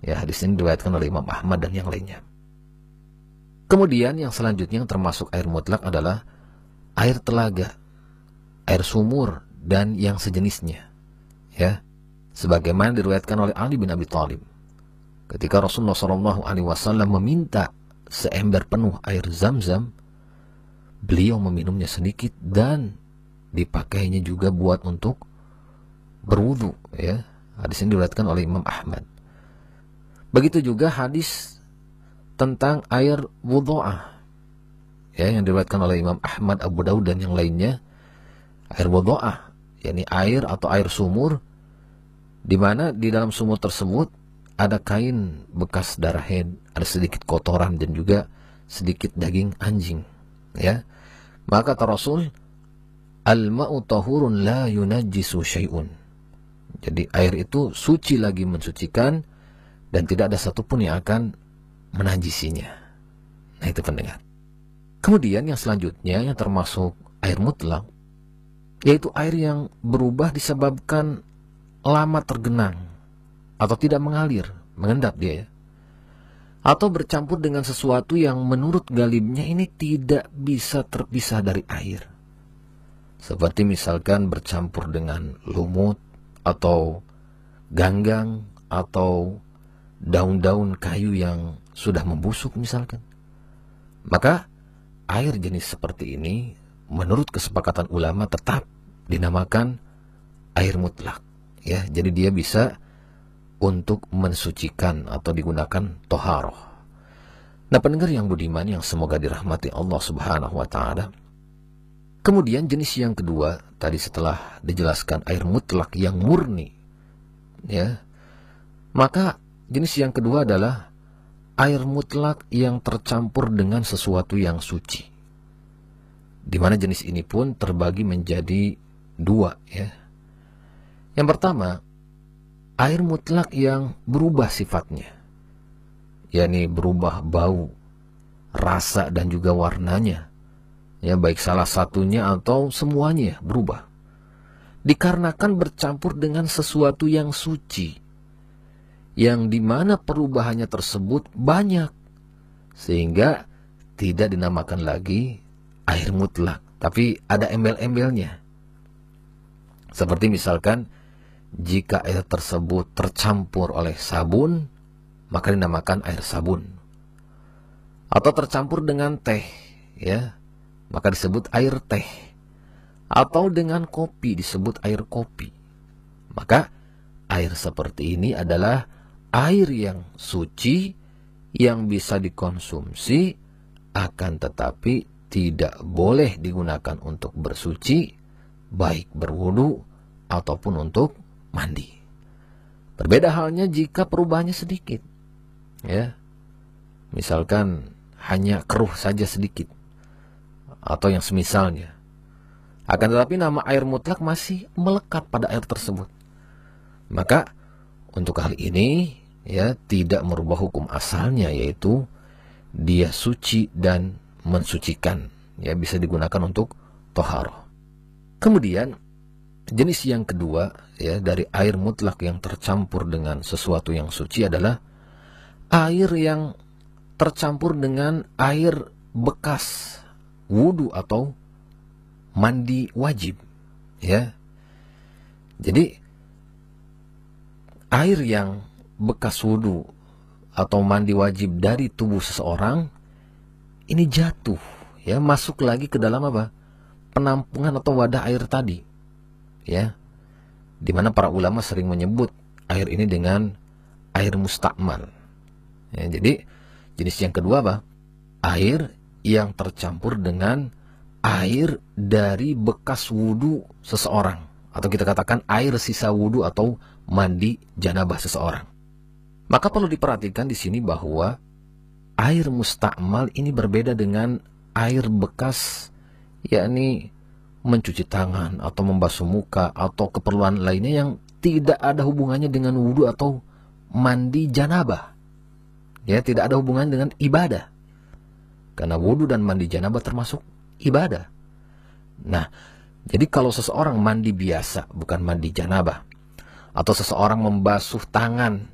Ya, hadis ini diriwayatkan oleh Imam Ahmad dan yang lainnya. Kemudian yang selanjutnya yang termasuk air mutlak adalah air telaga, air sumur dan yang sejenisnya. Ya, sebagaimana diriwayatkan oleh Ali bin Abi Thalib. Ketika Rasulullah SAW meminta seember penuh air Zam-Zam, beliau meminumnya sedikit dan dipakainya juga buat untuk berwudu. Ya, hadis ini diriwayatkan oleh Imam Ahmad. Begitu juga hadis tentang air wudhu'ah, ya, yang diriwayatkan oleh Imam Ahmad, Abu Daud dan yang lainnya. Air wudhu'ah, yakni air atau air sumur, di mana di dalam sumur tersebut ada kain bekas darah haid, ada sedikit kotoran dan juga sedikit daging anjing. Ya, maka kata Rasul, al-ma'u tahurun la yunajjisu syai'un. Jadi air itu suci lagi mensucikan dan tidak ada satupun yang akan menajisinya. Nah, itu pendengar. Kemudian yang selanjutnya yang termasuk air mutlak, yaitu air yang berubah disebabkan lama tergenang atau tidak mengalir, mengendap dia, atau bercampur dengan sesuatu yang menurut galibnya ini tidak bisa terpisah dari air. Seperti misalkan bercampur dengan lumut atau ganggang atau daun-daun kayu yang sudah membusuk misalkan. Maka air jenis seperti ini menurut kesepakatan ulama tetap dinamakan air mutlak. Ya, jadi dia bisa untuk mensucikan atau digunakan toharoh. Nah, pendengar yang budiman yang semoga dirahmati Allah Subhanahu wa Ta'ala. Kemudian jenis yang kedua tadi setelah dijelaskan air mutlak yang murni, ya, maka jenis yang kedua adalah air mutlak yang tercampur dengan sesuatu yang suci. Di mana jenis ini pun terbagi menjadi dua, ya. Yang pertama, air mutlak yang berubah sifatnya, yakni berubah bau, rasa dan juga warnanya. Ya, baik salah satunya atau semuanya berubah. Dikarenakan bercampur dengan sesuatu yang suci, yang dimana perubahannya tersebut banyak, sehingga tidak dinamakan lagi air mutlak, tapi ada embel-embelnya. Seperti misalkan jika air tersebut tercampur oleh sabun, maka dinamakan air sabun. Atau tercampur dengan teh, ya, maka disebut air teh. Atau dengan kopi disebut air kopi. Maka air seperti ini adalah air yang suci yang bisa dikonsumsi, akan tetapi tidak boleh digunakan untuk bersuci, baik berwudu ataupun untuk mandi. Berbeda halnya jika perubahannya sedikit, ya, misalkan hanya keruh saja sedikit atau yang semisalnya, akan tetapi nama air mutlak masih melekat pada air tersebut. Maka untuk hal ini, ya, tidak merubah hukum asalnya, yaitu dia suci dan mensucikan, ya, bisa digunakan untuk toharoh. Kemudian jenis yang kedua, ya, dari air mutlak yang tercampur dengan sesuatu yang suci adalah air yang tercampur dengan air bekas wudu atau mandi wajib, ya. Jadi air yang bekas wudu atau mandi wajib dari tubuh seseorang ini jatuh, ya, masuk lagi ke dalam apa? Penampungan atau wadah air tadi, ya. Di mana para ulama sering menyebut air ini dengan air mustakmal. Ya, jadi jenis yang kedua apa? Air yang tercampur dengan air dari bekas wudu seseorang, atau kita katakan air sisa wudu atau mandi janabah seseorang. Maka perlu diperhatikan di sini bahwa air mustakmal ini berbeda dengan air bekas, yakni mencuci tangan atau membasuh muka atau keperluan lainnya yang tidak ada hubungannya dengan wudu atau mandi janabah. Ya, tidak ada hubungan dengan ibadah. Karena wudu dan mandi janabah termasuk ibadah. Nah, jadi kalau seseorang mandi biasa, bukan mandi janabah, atau seseorang membasuh tangan